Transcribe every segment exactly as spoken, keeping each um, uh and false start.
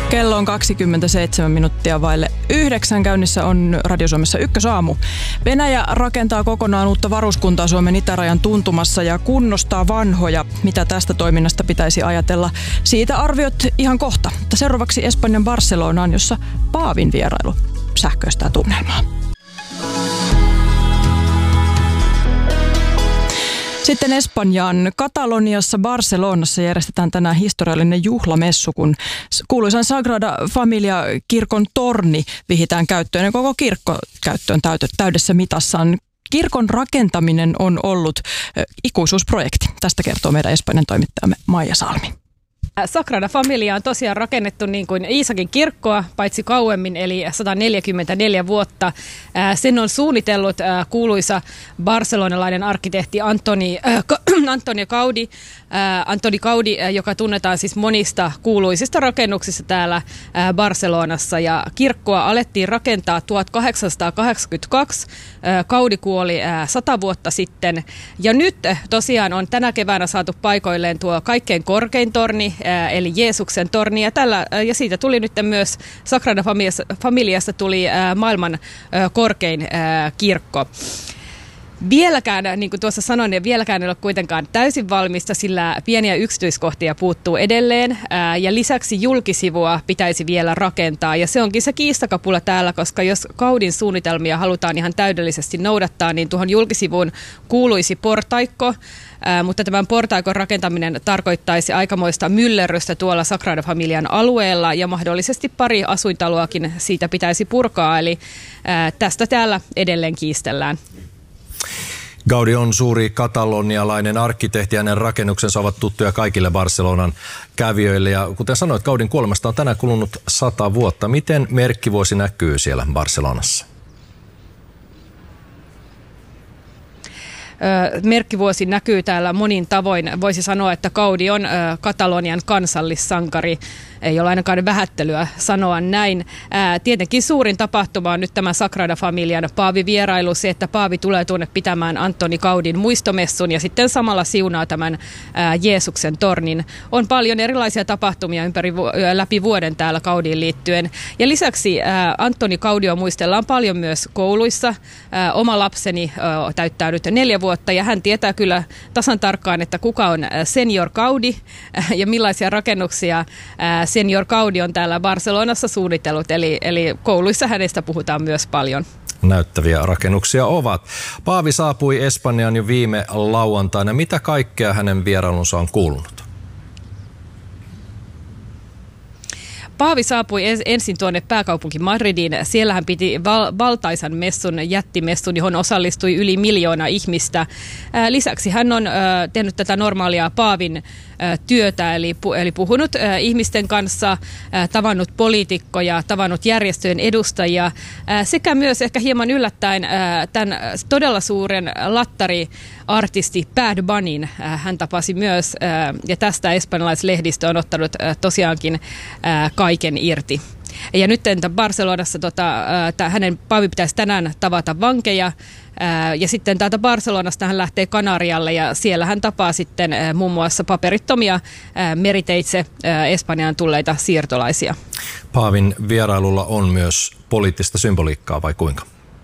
Kello on kaksikymmentäseitsemän minuuttia vaille yhdeksän. Käynnissä on Radio Suomessa Ykkösaamu. Venäjä rakentaa kokonaan uutta varuskuntaa Suomen itärajan tuntumassa ja kunnostaa vanhoja. Mitä tästä toiminnasta pitäisi ajatella? Siitä arviot ihan kohta. Mutta seuraavaksi Espanjan Barcelonaan, jossa paavin vierailu sähköistää tunnelmaa. Sitten Espanjan Kataloniassa Barcelonassa järjestetään tänään historiallinen juhlamessu, kun kuuluisan Sagrada Familia-kirkon torni vihitään käyttöön ja koko kirkko käyttöön täydessä mitassaan. Kirkon rakentaminen on ollut ikuisuusprojekti. Tästä kertoo meidän Espanjan toimittajamme Maija Salmi. Sagrada Familia on tosiaan rakennettu niin kuin Iisakin kirkkoa, paitsi kauemmin, eli sata neljäkymmentäneljä vuotta. Sen on suunnitellut kuuluisa barcelonalainen arkkitehti Antoni, äh, Antonio Gaudi, äh, Antoni Gaudi, joka tunnetaan siis monista kuuluisista rakennuksista täällä äh, Barcelonassa. Ja kirkkoa alettiin rakentaa tuhatkahdeksansataakahdeksankymmentäkaksi. Äh, Gaudi kuoli äh, sata vuotta sitten. Ja nyt tosiaan on tänä keväänä saatu paikoilleen tuo kaikkein korkein torni, eli Jeesuksen torni, ja, tällä, ja siitä tuli nyt myös Sagrada Familiasta tuli maailman korkein kirkko. Vieläkään, niin kuin tuossa sanoin, niin vieläkään ei ole kuitenkaan täysin valmista, sillä pieniä yksityiskohtia puuttuu edelleen ää, ja lisäksi julkisivua pitäisi vielä rakentaa, ja se onkin se kiistakapula täällä, koska jos Gaudin suunnitelmia halutaan ihan täydellisesti noudattaa, niin tuohon julkisivuun kuuluisi portaikko, ää, mutta tämän portaikon rakentaminen tarkoittaisi aikamoista myllerrystä tuolla Sagrada Familian alueella, ja mahdollisesti pari asuintaloakin siitä pitäisi purkaa, eli ää, tästä täällä edelleen kiistellään. Gaudi on suuri katalonialainen arkkitehti ja hänen rakennuksensa ovat tuttuja kaikille Barcelonan kävijöille. Ja kuten sanoit, Gaudin kuolemasta on tänään kulunut sata vuotta. Miten merkkivuosi näkyy siellä Barcelonassa? Merkkivuosi näkyy täällä monin tavoin. Voisi sanoa, että Gaudi on Katalonian kansallissankari. Ei ole ainakaan vähättelyä sanoa näin. Ää, tietenkin suurin tapahtuma on nyt tämä Sagrada Familian paavivierailu, se, että paavi tulee tuonne pitämään Antoni Gaudin muistomessun ja sitten samalla siunaa tämän ää, Jeesuksen tornin. On paljon erilaisia tapahtumia ympäri vu- läpi vuoden täällä Gaudiin liittyen. Ja lisäksi ää, Antoni Gaudia muistellaan paljon myös kouluissa. Ää, oma lapseni ää, täyttää nyt neljä vuotta ja hän tietää kyllä tasan tarkkaan, että kuka on Senior Gaudi ää, ja millaisia rakennuksia ää, Senior Gaudi on täällä Barcelonassa suunnitellut, eli, eli kouluissa hänestä puhutaan myös paljon. Näyttäviä rakennuksia ovat. Paavi saapui Espanjaan jo viime lauantaina. Mitä kaikkea hänen vierailunsa on kuulunut? Paavi saapui ensin tuonne pääkaupunki Madridiin. Siellä hän piti val- valtaisan messun, jättimessun, johon osallistui yli miljoona ihmistä. Lisäksi hän on tehnyt tätä normaalia paavin työtä, eli, eli puhunut ihmisten kanssa, tavannut poliitikkoja, tavannut järjestöjen edustajia, sekä myös ehkä hieman yllättäen tämän todella suuren lattariartisti Bad Bunnyn hän tapasi myös, ja tästä espanjalaislehdistö on ottanut tosiaankin kaiken irti. Ja nyt Barcelonassa tota, hänen paavi pitäisi tänään tavata vankeja, ja sitten täältä Barcelonasta hän lähtee Kanarialle ja siellä hän tapaa sitten muun muassa paperittomia meriteitse Espanjaan tulleita siirtolaisia. Paavin vierailulla on myös poliittista symboliikkaa vai kuinka?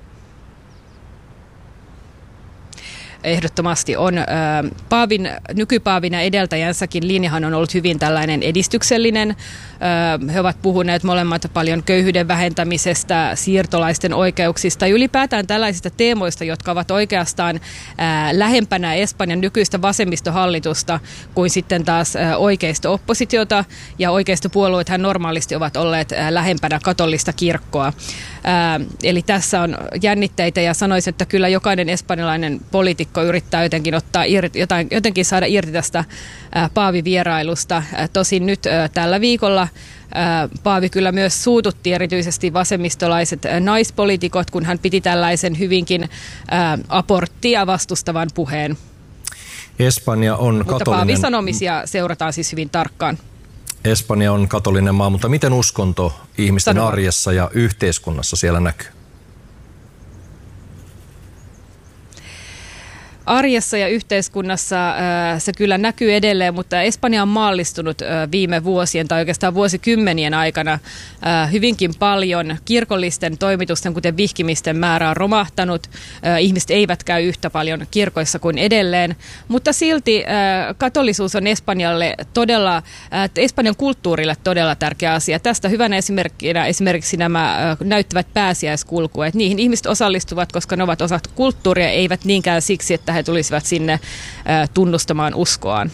Ehdottomasti on. Paavin, nykypaavin ja edeltäjänsäkin linjahan on ollut hyvin tällainen edistyksellinen. He ovat puhuneet molemmat paljon köyhyyden vähentämisestä, siirtolaisten oikeuksista ja ylipäätään tällaisista teemoista, jotka ovat oikeastaan lähempänä Espanjan nykyistä vasemmistohallitusta kuin sitten taas oikeisto-oppositiota, ja oikeistopuolueethan normaalisti ovat olleet lähempänä katolista kirkkoa. Eli tässä on jännitteitä ja sanoisin, että kyllä jokainen espanjalainen poliitikko yrittää jotenkin ottaa irti, jotain, jotenkin saada irti tästä paavivierailusta. Tosin nyt tällä viikolla paavi kyllä myös suututti erityisesti vasemmistolaiset naispoliitikot, kun hän piti tällaisen hyvinkin aborttia vastustavan puheen. Espanja on mutta katolinen. Paavin sanomisia seurataan siis hyvin tarkkaan. Espanja on katolinen maa, mutta miten uskonto ihmisten Sanova. arjessa ja yhteiskunnassa siellä näkyy? arjessa ja yhteiskunnassa se kyllä näkyy edelleen, mutta Espanja on maallistunut viime vuosien tai oikeastaan vuosikymmenien aikana hyvinkin paljon. Kirkollisten toimitusten, kuten vihkimisten määrä on romahtanut. Ihmiset eivät käy yhtä paljon kirkoissa kuin edelleen, mutta silti katolisuus on Espanjalle todella, Espanjan kulttuurille todella tärkeä asia. Tästä hyvänä esimerkkinä esimerkiksi nämä näyttävät pääsiäiskulkuet. Niihin ihmiset osallistuvat, koska ne ovat osa kulttuuria, eivät niinkään siksi, että he tulisivat sinne tunnustamaan uskoaan.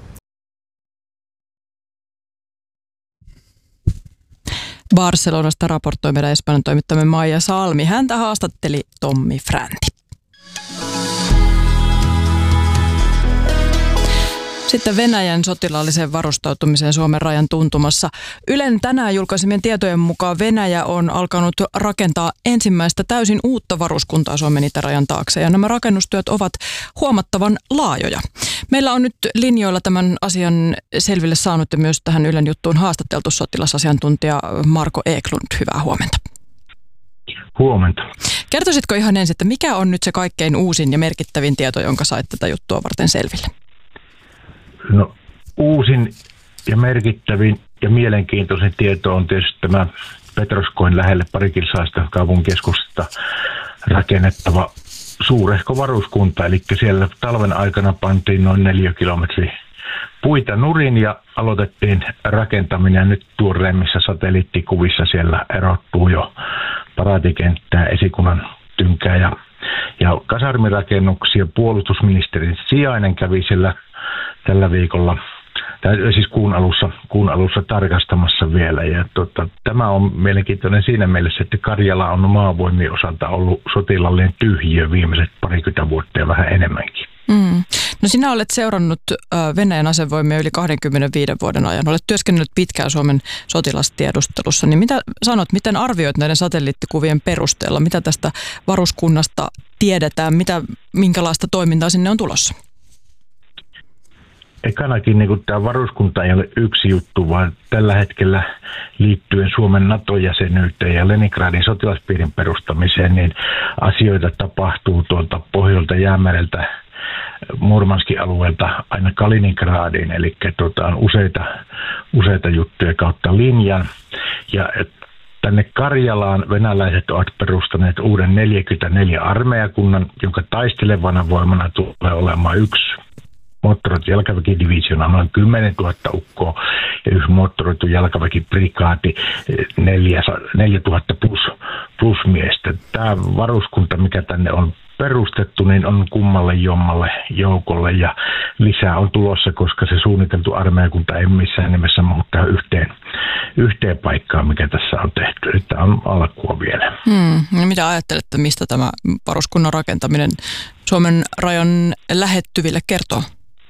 Barcelonasta raportoi meidän Espanjan toimittajamme Maija Salmi. Häntä haastatteli Tommi Fränti. Sitten Venäjän sotilaalliseen varustautumiseen Suomen rajan tuntumassa. Ylen tänään julkaisemien tietojen mukaan Venäjä on alkanut rakentaa ensimmäistä täysin uutta varuskuntaa Suomen itärajan taakse. Ja nämä rakennustyöt ovat huomattavan laajoja. Meillä on nyt linjoilla tämän asian selville saanut ja myös tähän Ylen juttuun haastateltu sotilasasiantuntija Marko Eklund. Hyvää huomenta. Huomenta. Kertoisitko ihan ensin, että mikä on nyt se kaikkein uusin ja merkittävin tieto, jonka sait tätä juttua varten selville? No, uusin ja merkittävin ja mielenkiintoisin tieto on tietysti tämä Petroskoin lähelle pari kilsaista kaupunkikeskusta rakennettava suurehko varuskunta. Eli siellä talven aikana pantiin noin neljä kilometriä puita nurin ja aloitettiin rakentaminen. Ja nyt tuoreimmissa satelliittikuvissa siellä erottuu jo paraatikenttää, esikunnan tynkää ja, ja kasarmirakennuksia. Puolustusministerin sijainen kävi siellä tällä viikolla, tai siis kuun alussa, kuun alussa tarkastamassa vielä. Ja tota, tämä on mielenkiintoinen siinä mielessä, että Karjala on maavoimien osalta ollut sotilallinen tyhjiö viimeiset parikymmentä vuotta ja vähän enemmänkin. Mm. No sinä olet seurannut Venäjän asevoimia yli kaksikymmentäviisi vuoden ajan. Olet työskennellyt pitkään Suomen sotilastiedustelussa. Niin mitä sanot, miten arvioit näiden satelliittikuvien perusteella? Mitä tästä varuskunnasta tiedetään? Mitä, minkälaista toimintaa sinne on tulossa? Ekanakin niin tämä varuskunta ei ole yksi juttu, vaan tällä hetkellä liittyen Suomen NATO-jäsenyyteen ja Leningradin sotilaspiirin perustamiseen, niin asioita tapahtuu tuolta pohjalta Jäämereltä Murmanskin alueelta aina Kaliningradiin, eli tuota, on useita, useita juttuja kautta linjan. Ja tänne Karjalaan venäläiset ovat perustaneet uuden neljäkymmentäneljä armeijakunnan, jonka taistelevana voimana tulee olemaan yksi moottoroitu jalkaväkidivisiona noin kymmenen tuhatta ukkoa ja yksi moottoroitu jalkaväkiprikaati neljätuhatta plus, plus miestä. Tämä varuskunta, mikä tänne on perustettu, niin on kummalle jommalle joukolle ja lisää on tulossa, koska se suunniteltu armeijakunta ei missään nimessä muuttaa yhteen, yhteen paikkaan, mikä tässä on tehty. Tämä on alkua vielä. Hmm. No mitä ajattelette, mistä tämä varuskunnan rakentaminen Suomen rajan lähettyville kertoo?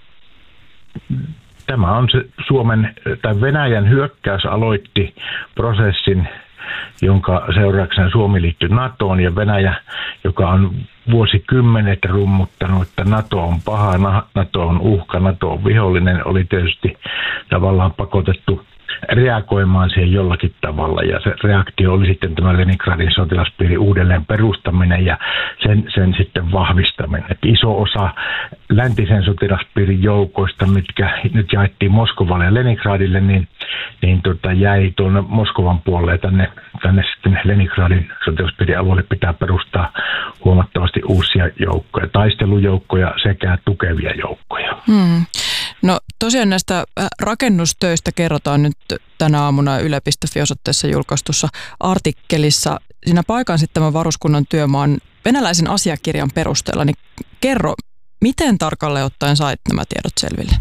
Tämä on se Suomen tai Venäjän hyökkäys aloitti prosessin, jonka seurauksena Suomi liittyi NATOon ja Venäjä, joka on vuosikymmenet rummuttanut, että NATO on paha, NATO on uhka, NATO on vihollinen, oli tietysti tavallaan pakotettu reagoimaan siihen jollakin tavalla ja se reaktio oli sitten tämä Leningradin sotilaspiirin uudelleen perustaminen ja sen, sen sitten vahvistaminen. Et iso osa läntisen sotilaspiirin joukoista, mitkä nyt jaettiin Moskovalle ja Leningradille, niin, niin tota jäi tuonne Moskovan puolelle ja tänne, tänne sitten Leningradin sotilaspiirin alueelle pitää perustaa huomattavasti uusia joukkoja, taistelujoukkoja sekä tukevia joukkoja. Hmm. No tosiaan näistä rakennustöistä kerrotaan nyt tänä aamuna yle piste fi-osoitteessa julkaistussa artikkelissa. Siinä paikan sitten tämän varuskunnan työmaan venäläisen asiakirjan perusteella, niin kerro, miten tarkalleen ottaen sait nämä tiedot selville?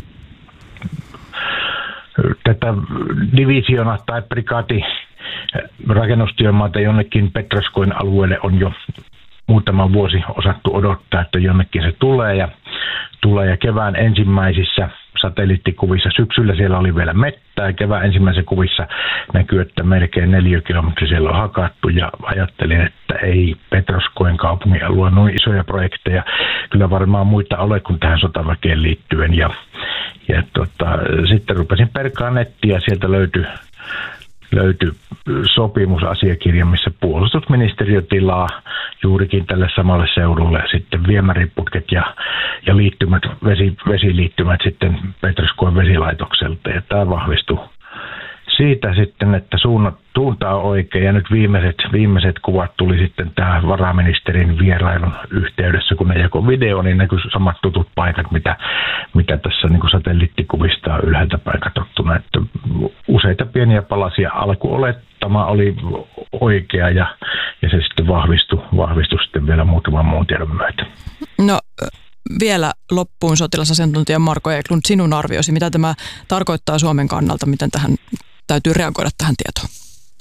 Tätä divisiona tai prikaati rakennustyömaata jonnekin Petroskoin alueelle on jo muutama vuosi osattu odottaa, että jonnekin se tulee ja tulee ja kevään ensimmäisissä satelliittikuvissa, syksyllä siellä oli vielä mettää, kevään ensimmäisissä kuvissa näkyy, että melkein neljä kilometriä siellä on hakattu ja ajattelin, että ei Petroskoin kaupungin alue noin isoja projekteja, kyllä varmaan muita ole kuin tähän sotaväkeen liittyen ja, ja tota, sitten rupesin perkaan nettiä ja sieltä löytyi löytyi sopimusasiakirja, missä puolustusministeriö tilaa juurikin tälle samalle seudulle sitten viemäriputket ja, ja liittymät, vesi, vesiliittymät sitten Petroskoen vesilaitokselta. Ja tämä vahvistui siitä sitten, että suunnat, suunta on oikein. Ja nyt viimeiset, viimeiset kuvat tuli sitten tämä varaministerin vierailun yhteydessä, kun ne jakoi video, niin näkyi samat tutut paikat, mitä, mitä tässä niin kuin satelliittikuvista on ylhäältä päin katsottuna. Että useita pieniä palasia alkuolettama oli oikea ja, ja se sitten vahvistui, vahvistui sitten vielä muutaman muun tiedon myötä. No vielä loppuun sotilasasiantuntija Marko Eklund, sinun arvioisi, mitä tämä tarkoittaa Suomen kannalta, miten tähän täytyy reagoida tähän tietoon?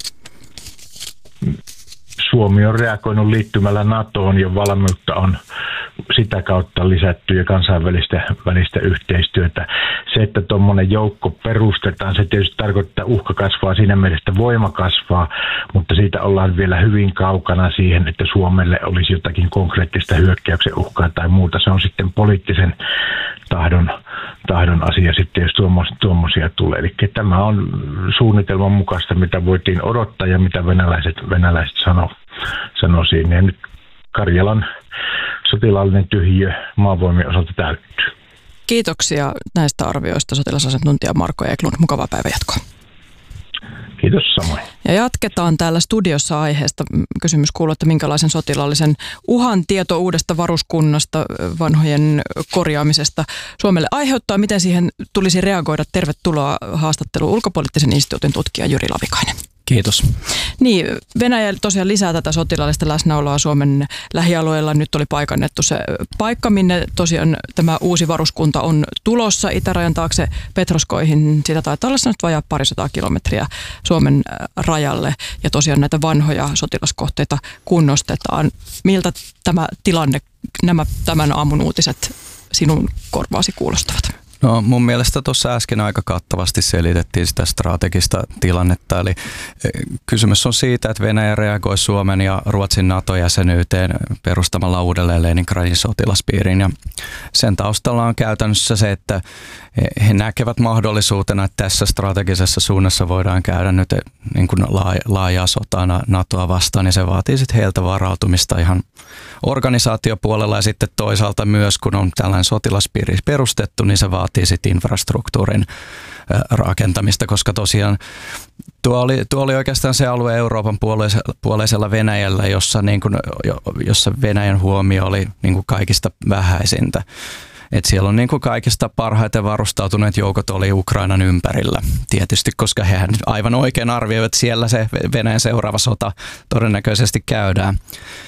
Suomi on reagoinut liittymällä NATOon ja valmiutta on sitä kautta lisätty ja kansainvälistä välistä yhteistyötä. Se, että tuommoinen joukko perustetaan, se tietysti tarkoittaa, että uhka kasvaa siinä mielessä, että voima kasvaa, mutta siitä ollaan vielä hyvin kaukana siihen, että Suomelle olisi jotakin konkreettista hyökkäyksen uhkaa tai muuta. Se on sitten poliittisen tahdon, tahdon asia sitten, jos tuommoisia tulee. Eli tämä on suunnitelman mukaista, mitä voitiin odottaa ja mitä venäläiset, venäläiset sanoo, sanoo siinä. Ja nyt Karjalan sotilaallinen tyhjiö maavoimien osalta täyttyy. Kiitoksia näistä arvioista sotilasasiantuntija Marko Eklund. Mukavaa päivänjatkoa. Kiitos samoin. Ja jatketaan täällä studiossa aiheesta. Kysymys kuuluu, että minkälaisen sotilaallisen uhan tieto uudesta varuskunnasta, vanhojen korjaamisesta Suomelle aiheuttaa. Miten siihen tulisi reagoida? Tervetuloa haastatteluun ulkopoliittisen instituutin tutkija Jyri Lavikainen. Kiitos. Niin, Venäjä tosiaan lisää tätä sotilaallista läsnäoloa Suomen lähialueella. Nyt oli paikannettu se paikka, minne tosiaan tämä uusi varuskunta on tulossa itärajan taakse Petroskoihin. Siitä taitaa olla nyt vajaa parisataa kilometriä Suomen rajalle. Ja tosiaan näitä vanhoja sotilaskohteita kunnostetaan. Miltä tämä tilanne, nämä tämän aamun uutiset sinun korvaasi kuulostavat? No mun mielestä tuossa äsken aika kattavasti selitettiin sitä strategista tilannetta, eli kysymys on siitä, että Venäjä reagoi Suomen ja Ruotsin NATO-jäsenyyteen perustamalla uudelleen Leningradin sotilaspiirin, ja sen taustalla on käytännössä se, että he näkevät mahdollisuutena, että tässä strategisessa suunnassa voidaan käydä nyt niin kuin laajaa sotaa NATOa vastaan, ja se vaatii sitten heiltä varautumista ihan organisaatiopuolella, ja sitten toisaalta myös, kun on tällainen sotilaspiiri perustettu, niin se vaatii sitten infrastruktuurin rakentamista, koska tosiaan tuo oli, tuo oli oikeastaan se alue Euroopan puoleisella Venäjällä, jossa, niin kuin, jossa Venäjän huomio oli niin kuin kaikista vähäisintä. Et siellä on niin kuin kaikista parhaiten varustautuneet joukot oli Ukrainan ympärillä. Tietysti, koska hehän aivan oikein arvioivat, että siellä se Venäjän seuraava sota todennäköisesti käydään.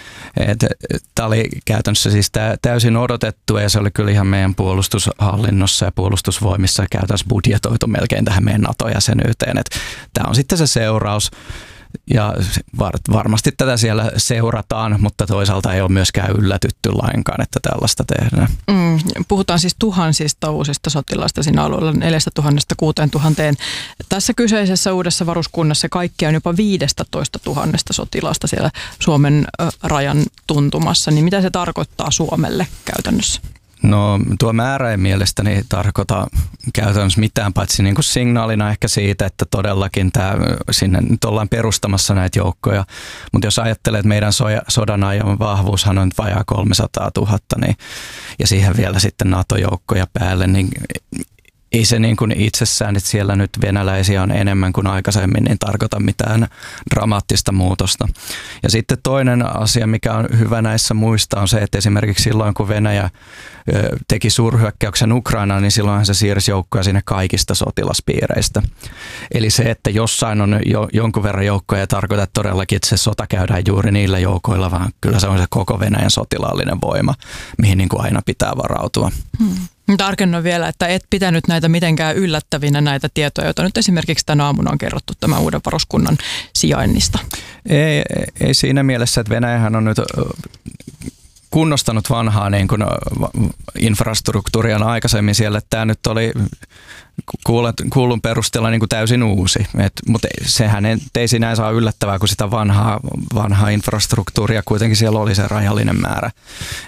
Tämä oli käytännössä siis täysin odotettu, ja se oli kyllä ihan meidän puolustushallinnossa ja puolustusvoimissa käytännössä budjetoitu melkein tähän meidän NATO-jäsenyyteen. Tämä on sitten se seuraus. Ja varmasti tätä siellä seurataan, mutta toisaalta ei ole myöskään yllätytty lainkaan, että tällaista tehdään. Mm, puhutaan siis tuhansista uusista sotilaista siinä alueella, neljästätuhannesta kuuteentuhanteen. Tässä kyseisessä uudessa varuskunnassa kaikkiaan jopa viisitoista tuhatta sotilasta siellä Suomen rajan tuntumassa. Niin mitä se tarkoittaa Suomelle käytännössä? No tuo määrä ei mielestäni tarkoita käytännössä mitään, paitsi niin kuin signaalina ehkä siitä, että todellakin tämä, sinne nyt ollaan perustamassa näitä joukkoja. Mutta jos ajattelee, että meidän soja, sodan ajan vahvuushan on vajaa kolmesataatuhatta, niin, ja siihen vielä sitten NATO-joukkoja päälle, niin ei se niin kuin itsessään, että siellä nyt venäläisiä on enemmän kuin aikaisemmin, niin tarkoita mitään dramaattista muutosta. Ja sitten toinen asia, mikä on hyvä näissä muistaa, on se, että esimerkiksi silloin, kun Venäjä teki suurhyökkäyksen Ukrainaan, niin silloinhan se siirsi joukkoja sinne kaikista sotilaspiireistä. Eli se, että jossain on jo, jonkun verran joukkoja, ei tarkoita todellakin, että se sota käydään juuri niillä joukoilla, vaan kyllä se on se koko Venäjän sotilaallinen voima, mihin niin kuin aina pitää varautua. Hmm. Tarkennan vielä, että et pitänyt näitä mitenkään yllättävinä näitä tietoja, joita nyt esimerkiksi tänä aamuna on kerrottu tämän uuden varuskunnan sijainnista. Ei, ei siinä mielessä, että Venäjähän on nyt kunnostanut vanhaa niin kuin infrastruktuuria aikaisemmin siellä. Tämä nyt oli kuulun perusteella niin kuin täysin uusi, Et, mutta sehän ei sinä saa yllättävää, kun sitä vanhaa, vanhaa infrastruktuuria kuitenkin siellä oli se rajallinen määrä.